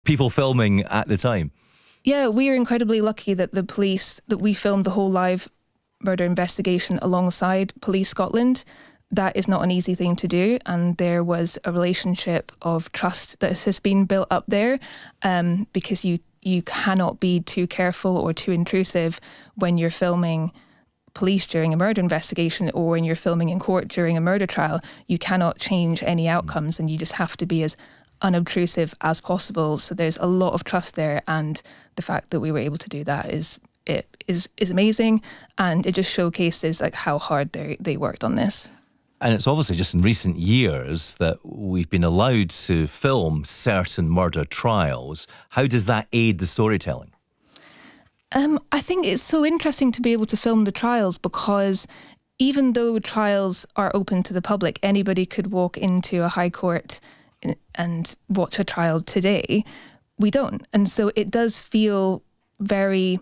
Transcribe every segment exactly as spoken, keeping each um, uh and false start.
people filming at the time? Yeah, we are incredibly lucky that the police, that we filmed the whole live murder investigation alongside Police Scotland. That is not an easy thing to do, and there was a relationship of trust that has been built up there, um, because you you cannot be too careful or too intrusive when you're filming police during a murder investigation, or when you're filming in court during a murder trial. You cannot change any outcomes, and you just have to be as unobtrusive as possible. So there's a lot of trust there, and the fact that we were able to do that is it is is amazing, and it just showcases like how hard they they worked on this. And it's obviously just in recent years that we've been allowed to film certain murder trials. How does that aid the storytelling? Um, I think it's so interesting to be able to film the trials, because even though trials are open to the public, anybody could walk into a high court and watch a trial today. We don't. And so it does feel very...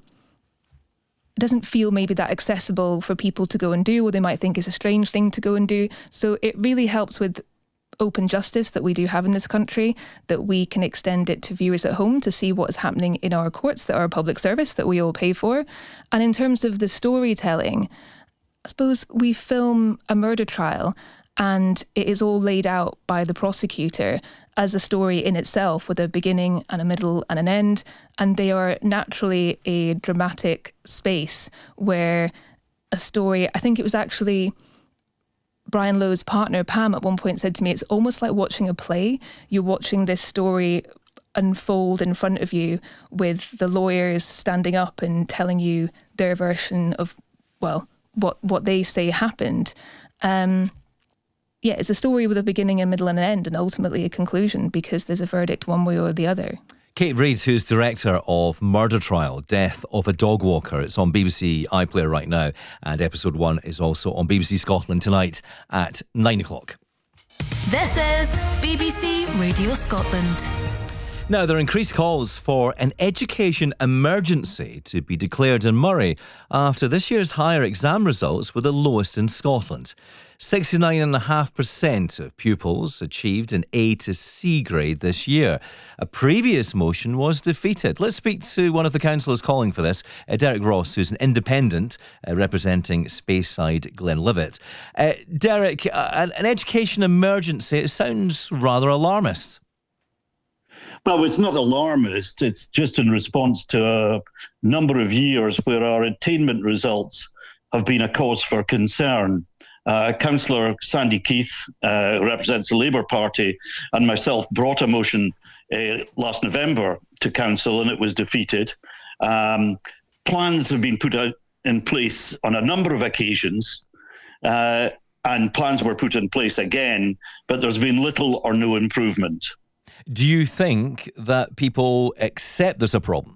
It doesn't feel maybe that accessible for people to go and do, or they might think is a strange thing to go and do. So it really helps with open justice that we do have in this country, that we can extend it to viewers at home to see what is happening in our courts that are a public service that we all pay for. And in terms of the storytelling, I suppose we film a murder trial and it is all laid out by the prosecutor as a story in itself, with a beginning and a middle and an end. And they are naturally a dramatic space where a story, I think it was actually Brian Lowe's partner, Pam, at one point said to me, it's almost like watching a play. You're watching this story unfold in front of you with the lawyers standing up and telling you their version of, well, what, what they say happened. Um, Yeah, it's a story with a beginning, a middle and an end, and ultimately a conclusion, because there's a verdict one way or the other. Kate Reid, who's director of Murder Trial, Death of a Dog Walker. It's on B B C iPlayer right now, and episode one is also on B B C Scotland tonight at nine o'clock. This is B B C Radio Scotland. Now, there are increased calls for an education emergency to be declared in Moray after this year's higher exam results were the lowest in Scotland. sixty-nine point five percent of pupils achieved an A to C grade this year. A previous motion was defeated. Let's speak to one of the councillors calling for this, uh, Derek Ross, who's an independent uh, representing Speyside Glenlivet. Uh, Derek, uh, an, an education emergency, it sounds rather alarmist. Well, it's not alarmist. It's just in response to a number of years where our attainment results have been a cause for concern. Uh, Councillor Sandy Keith, uh, who represents the Labour Party, and myself brought a motion uh, last November to Council, and it was defeated. Um, plans have been put out in place on a number of occasions, uh, and plans were put in place again, but there's been little or no improvement. Do you think that people accept there's a problem?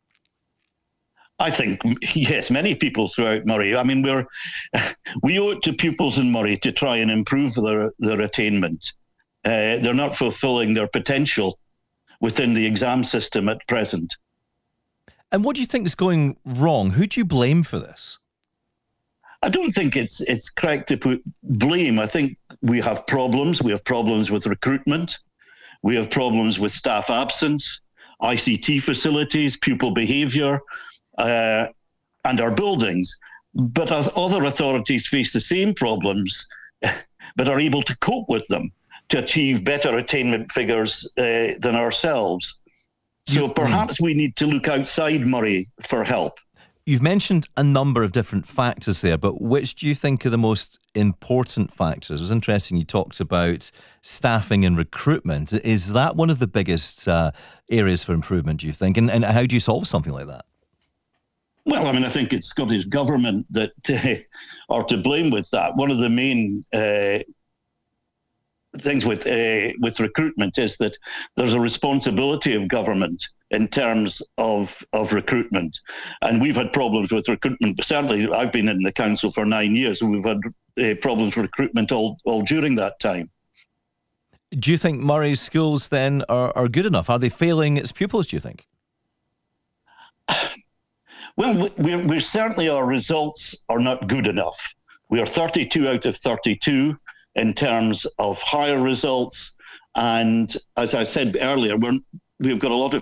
I think, yes, many people throughout Moray. I mean, we're we owe it to pupils in Moray to try and improve their, their attainment. Uh, they're not fulfilling their potential within the exam system at present. And what do you think is going wrong? Who do you blame for this? I don't think it's it's correct to put blame. I think we have problems. We have problems with recruitment. We have problems with staff absence, I C T facilities, pupil behaviour, uh, and our buildings. But as other authorities face the same problems, but are able to cope with them to achieve better attainment figures uh, than ourselves. So perhaps we need to look outside Moray for help. You've mentioned a number of different factors there, but which do you think are the most important factors? It was interesting you talked about staffing and recruitment. Is that one of the biggest uh, areas for improvement, do you think? And, and how do you solve something like that? Well, I mean, I think it's Scottish Government that uh, are to blame with that. One of the main uh, things with uh, with recruitment is that there's a responsibility of government in terms of of recruitment, and we've had problems with recruitment. Certainly, I've been in the council for nine years, and we've had uh, problems with recruitment all all during that time. Do you think Moray's schools then are, are good enough? Are they failing its pupils, do you think? Well, we we certainly our results are not good enough. We are thirty-two out of thirty-two in terms of higher results. And as I said earlier, we're, we've got a lot of